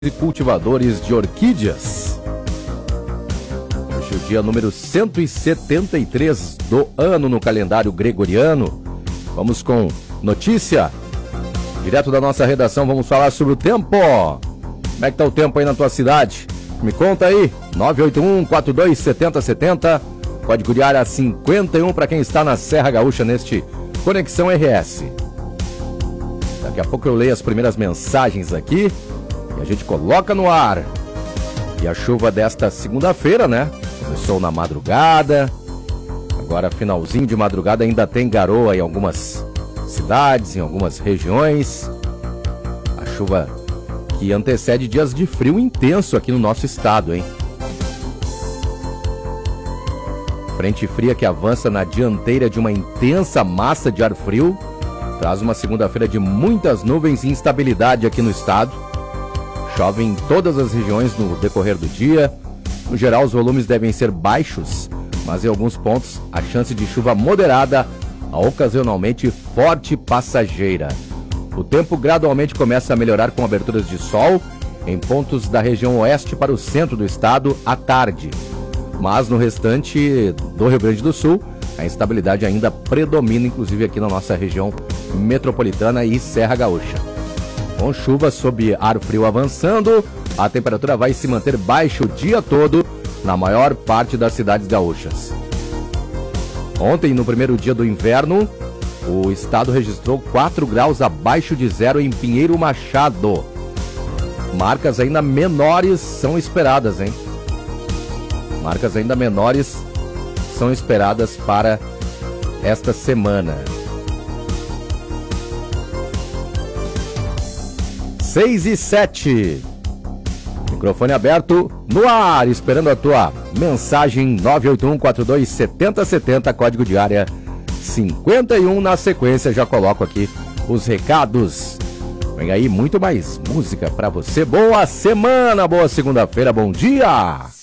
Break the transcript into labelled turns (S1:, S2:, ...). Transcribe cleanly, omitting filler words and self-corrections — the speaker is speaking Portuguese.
S1: e cultivadores de orquídeas. Hoje é o dia número 173 do ano no calendário gregoriano. Vamos com notícia. Direto da nossa redação, vamos falar sobre o tempo. Como é que tá o tempo aí na tua cidade? Me conta aí, 981-427070, código de área 51 para quem está na Serra Gaúcha neste Conexão RS. Daqui a pouco eu leio as primeiras mensagens aqui e a gente coloca no ar. E a chuva desta segunda-feira, né? Começou na madrugada, agora finalzinho de madrugada ainda tem garoa em algumas cidades, em algumas regiões. A chuva que antecede dias de frio intenso aqui no nosso estado, hein? Frente fria que avança na dianteira de uma intensa massa de ar frio traz uma segunda-feira de muitas nuvens e instabilidade aqui no estado. Chove em todas as regiões no decorrer do dia. No geral, os volumes devem ser baixos, mas em alguns pontos a chance de chuva moderada a ocasionalmente forte e passageira. O tempo gradualmente começa a melhorar com aberturas de sol em pontos da região oeste para o centro do estado à tarde. Mas no restante do Rio Grande do Sul, a instabilidade ainda predomina, inclusive aqui na nossa região metropolitana e Serra Gaúcha. Com chuva sob ar frio avançando, a temperatura vai se manter baixa o dia todo na maior parte das cidades gaúchas. Ontem, no primeiro dia do inverno, o estado registrou 4 graus abaixo de zero em Pinheiro Machado. Marcas ainda menores são esperadas, hein? Marcas ainda menores são esperadas para esta semana. 6:07. Microfone aberto no ar, esperando a tua mensagem 981-427070, código de área 51. Na sequência já coloco aqui os recados. Vem aí muito mais música pra você. Boa semana, boa segunda-feira, bom dia!